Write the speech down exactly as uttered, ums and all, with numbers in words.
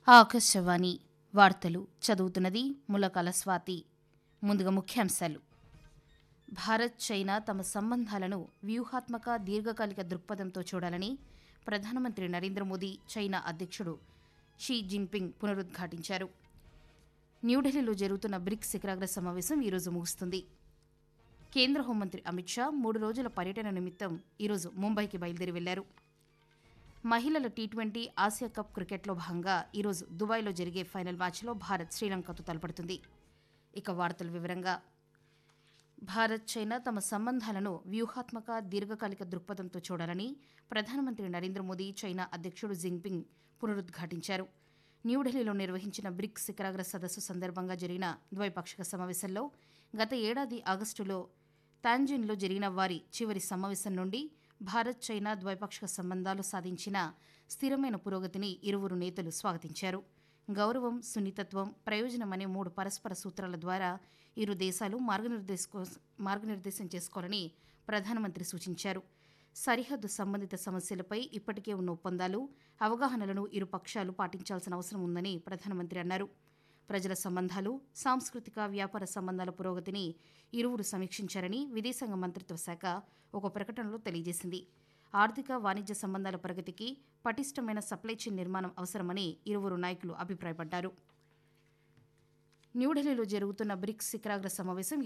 ఆకాశవాణి వార్తలు చదువుతున్నది ములకాల స్వాతి. ముందుగా ముఖ్యాంశాలు. భారత్ చైనా తమ సంబంధాలను వ్యూహాత్మక దీర్ఘకాలిక దృక్పథంతో చూడాలని ప్రధానమంత్రి నరేంద్ర మోదీ చైనా అధ్యక్షుడు షీ జిన్పింగ్ పునరుద్ఘాటించారు. న్యూఢిల్లీలో జరుగుతున్న బ్రిక్స్ శిఖరాగ్ర సమావేశం ఈరోజు ముగుస్తుంది. కేంద్ర హోంమంత్రి అమిత్ షా మూడు రోజుల పర్యటన నిమిత్తం ఈరోజు ముంబైకి బయలుదేరి వెళ్లారు. మహిళల టీ ట్వంటీ ఆసియా కప్ క్రికెట్లో భాగంగా ఈరోజు దుబాయ్లో జరిగే ఫైనల్ మ్యాచ్లో భారత్ శ్రీలంకతో తలపడుతుంది. ఇక వార్తల వివరంగా. భారత్ చైనా తమ సంబంధాలను వ్యూహాత్మక దీర్ఘకాలిక దృక్పథంతో చూడాలని ప్రధానమంత్రి నరేంద్ర మోదీ చైనా అధ్యక్షుడు జిన్పింగ్ పునరుద్ఘాటించారు. న్యూఢిల్లీలో నిర్వహించిన బ్రిక్స్ శిఖరాగ్ర సదస్సు సందర్భంగా జరిగిన ద్వైపాక్షిక సమావేశంలో గత ఏడాది ఆగస్టులో తాంజిన్లో జరిగిన వారి చివరి సమావేశం నుండి భారత్ చైనా ద్వైపాక్షిక సంబంధాలు సాధించిన స్థిరమైన పురోగతిని ఇరువురు నేతలు స్వాగతించారు. గౌరవం, సున్నితత్వం, ప్రయోజనం అనే మూడు పరస్పర సూత్రాల ద్వారా ఇరు దేశాలు మార్గనిర్దేశ మార్గనిర్దేశం చేసుకోవాలని ప్రధానమంత్రి సూచించారు. సరిహద్దు సంబంధిత సమస్యలపై ఇప్పటికే ఉన్న ఒప్పందాలు, అవగాహనలను ఇరు పక్షాలు పాటించాల్సిన అవసరం ఉందని ప్రధానమంత్రి అన్నారు. ప్రజల సంబంధాలు, సాంస్కృతిక, వ్యాపార సంబంధాల పురోగతిని ఇరువురు సమీక్షించారని విదేశాంగ మంత్రిత్వ శాఖ ఒక ప్రకటనలో తెలియజేసింది. ఆర్థిక, వాణిజ్య సంబంధాల ప్రగతికి పటిష్టమైన సప్లై చైన్ నిర్మాణం అవసరమని ఇరువురు నాయకులు అభిప్రాయపడ్డారు. న్యూఢిల్లీలో జరుగుతున్న బ్రిక్స్ శిఖరాగ్ర సమావేశం